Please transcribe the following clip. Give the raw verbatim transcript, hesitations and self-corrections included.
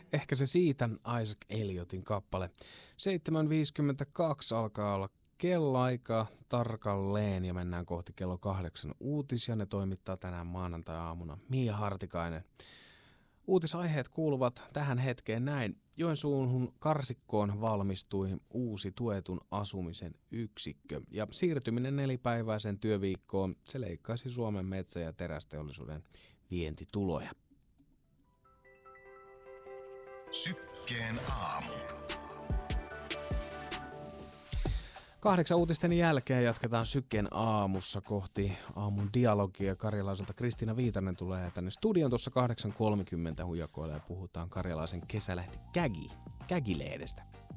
Ehkä se siitä, Isaac Elliotin kappale. seitsemän viisikymmentäkaksi alkaa olla kelloaika tarkalleen ja mennään kohti kello kahdeksan uutisia. Ne toimittaa tänään maanantai-aamuna Mia Hartikainen. Uutisaiheet kuuluvat tähän hetkeen näin. Joensuuhun Karsikkoon valmistui uusi tuetun asumisen yksikkö ja siirtyminen nelipäiväiseen työviikkoon se leikkaisi Suomen metsä- ja terästeollisuuden vientituloja. Sykkeen aamu. Kahdeksan uutisten jälkeen jatketaan Sykkeen aamussa kohti aamun dialogia. Karjalaiselta Kristiina Viitanen tulee tänne studion tuossa kahdeksan kolmekymmentä hujakoilla ja puhutaan karjalaisen kesälehti Kägi, Kägi-lehdestä.